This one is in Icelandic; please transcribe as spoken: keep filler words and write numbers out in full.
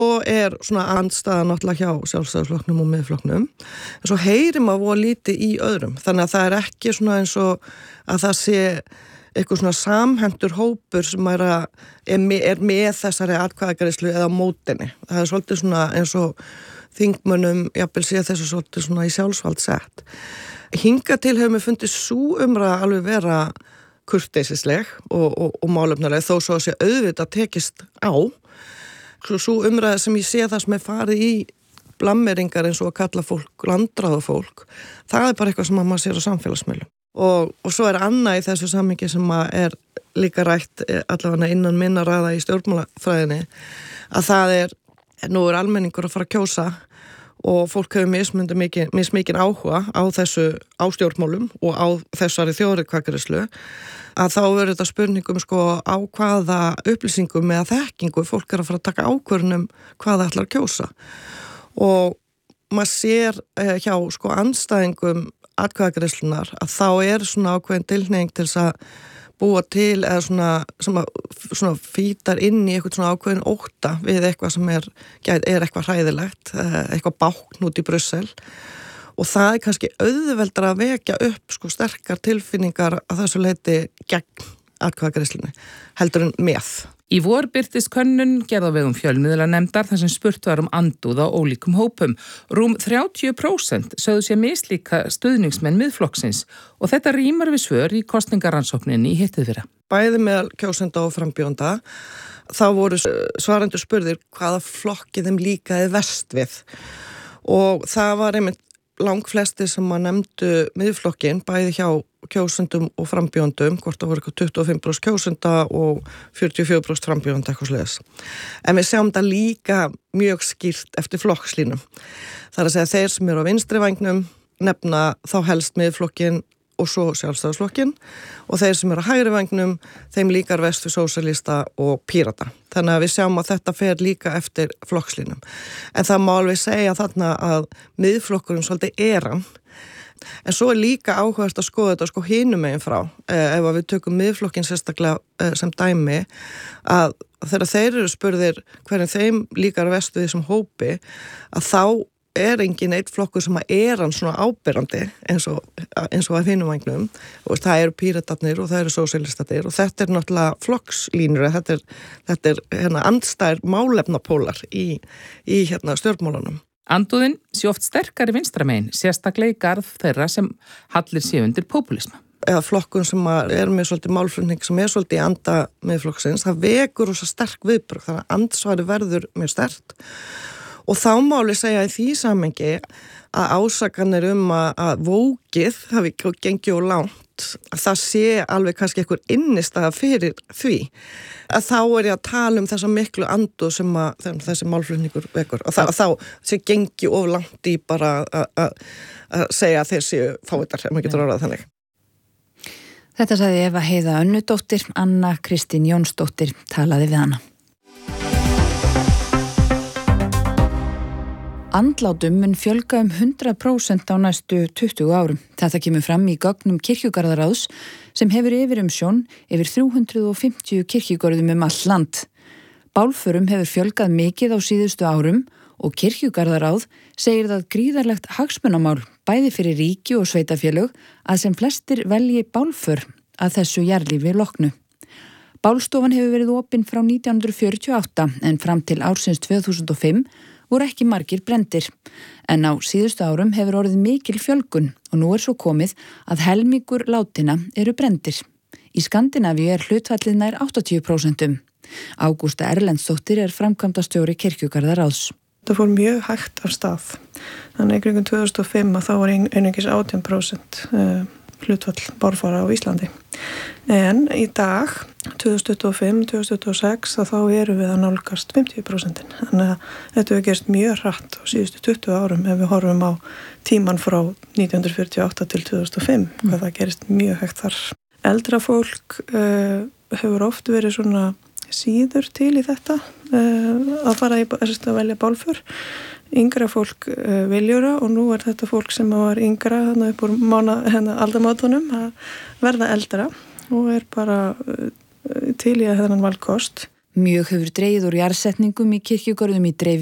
og er svona andstaða náttúrulega hjá Sjálfstæðisflokknum og Miðflokknum. En svo heyrir maður voða lítið í öðrum. Þannig að það er ekki svona eins og að það sé eitthvað svona samhentur hópur sem er, að, er, með, er með þessari atkvæðagreiðslu eða mótinni. Það er svolítið svona eins og þingmönnum, jafnvel sé þessu svolítið svona í sjálfsvald sett. Hingað til hefur mér fundið sú umræða alveg vera kurteisisleg og, og, og málefnaleg þó svo að sé auðvitað tekist á. Svo umræða sem ég sé það sem er farið í blammeringar eins og að kalla fólk landráða fólk, það er bara eitthvað sem maður sér á samfélagsmiðlum. Og, og svo er annað í þessu samhengi sem er líka rætt allavega innan minna ræða í stjórnmálafræðinni, að það er, nú er almenningur að fara að kjósa og fólk hefur mismundu mikið, mismikinn áhuga á þessu á stjórnmálum og á þessari þjóðaratkvæðagreiðslu, að þá verður þetta spurningum sko á hvaða upplýsingum eða þekkingu fólk er að fara að taka ákvörðun um hvað það ætlar að kjósa. Og maður sér hjá sko andstæðingum atkvæðagreiðslunar að þá er svona ákveðin tilhneiging til þess að búa til eða svona, svona, svona fítar inn í eitthvað svona ákveðin ótta við eitthvað sem er, er eitthvað hræðilegt, eitthvað bákn út í Brussel. Og það er kannski auðveldar að vekja upp sko sterkar tilfinningar að þessu leiti gegn atkvæðagreiðslunni, heldur en með. Í vor birtist könnun gerð á vegum fjölmiðlanefndar þar sem spurt var um andúð á ólíkum hópum. Rúm þrjátíu prósent sögðu sér mislíka stuðningsmenn Miðflokksins og þetta rímar við svör í kosningarannsókninni í hittið fyrra. Bæði meðal kjósenda og frambjóðenda þá voru svarendur spurðir hvaða flokki þeim líkaði verst við og það var einmitt langflesti sem að nefndu Miðflokkin, bæði hjá kjósendum og frambjóðendum, hvort það voru tuttugu og fimm prósent kjósenda og fjörutíu og fjögur prósent frambjóðenda eitthvað svoleiðis. En við sjáum það líka mjög skýrt eftir flokkslínum. Það er að segja þeir sem eru á vinstri vængnum nefna þá helst Miðflokkin og svo Sjálfstæðisflokkin og þeir sem eru á hægri vængnum, þeim líkar vest við sósíalista og Pírata. Þannig að við sjáum að þetta fer líka eftir flokkslínum. En það má alveg segja þarna að Miðflokkurinn svolítið er hann. En svo er líka áhugavert að skoða þetta sko hinum megin frá, eh, ef við tökum Miðflokkinn sérstaklega eh, sem dæmi, að þegar þeir eru spurðir hverjum þeim líkar vest við þessum hópi, að þá er engin eitt flokkur sem að er hann svona áberandi eins og, eins og að hinum vagnum og það eru píratarnir og það eru sósíalistatir og þetta er náttúrulega flokkslínur, þetta er, þetta er hérna andstæðir málefnapólar í, í hérna stjórnmálunum. Andúðin sé oft sterkari vinstramegin, sérstaklega í garð þeirra sem hallir sig undir populisma. Eða flokkun sem er með svolítið málflutning sem er svolítið í anda Miðflokksins, það vekur rosa sterk viðbrögð, þannig að andsvari verður mjög sterkt. Og þá má alveg segja í því samhengi að ásakanir um að, að vókið hafi gengið og langt, að það sé alveg kannski einhver innistæða fyrir því. Að þá er ég að tala um þessa miklu anduð sem að, þessi málflutningur vekur. Og það, þá sé gengið of langt í bara að, að, að segja að þeir séu fávitar, ef maður getur orðað þannig. Þetta sagði Eva Heiða Önnudóttir, Anna Kristín Jónsdóttir talaði við hana. Andlátum mun fjölga um hundrað prósent á næstu tuttugu árum. Þetta kemur fram í gögnum Kirkjugarðaráðs sem hefur yfir umsjón yfir þrjú hundruð og fimmtíu kirkjugörðum um allt land. Bálförum hefur fjölgað mikið á síðustu árum og Kirkjugarðaráð segir það gríðarlegt hagsmunamál bæði fyrir ríki og sveitafélög að sem flestir velji bálför að þessu jarðlífi loknu. Bálstofan hefur verið opin frá nítján hundruð fjörutíu og átta en fram til ársins tvö þúsund og fimm voru ekki margir brenndir. En á síðustu árum hefur orðið mikil fjölgun og nú er svo komið að helmingur látinna eru brenndir. Í Skandinavíu er hlutfallið nær áttatíu prósent. Ágústa Erlendsdóttir er framkvæmdastjóri Kirkjugarðaráðs. Það fór mjög hægt af stað. Þannig í kringum tvö þúsund og fimm að þá var einungis átján prósent hlutfall bálfara á Íslandi. En í dag, tvö þúsund tuttugu og fimm til tvö þúsund tuttugu og sex, að þá erum við að nálgast fimmtíu prósent. Þannig að þetta hefur gerst mjög hratt á síðustu tuttugu árum ef við horfum á tíman frá nítján hundruð fjörutíu og átta til tvö þúsund og fimm, hvað mm. það gerist mjög hægt þar. Eldra fólk uh, hefur oft verið svona síður til í þetta uh, að fara í, að velja bálför. Yngra fólk uh, viljura og nú er þetta fólk sem var yngra þannig upp úr mána, hérna, aldamátunum að verða eldra og er bara uh, til í að þennan valkost. Mjög hefur dregið úr jarðsetningum í kirkjugörðum í dreif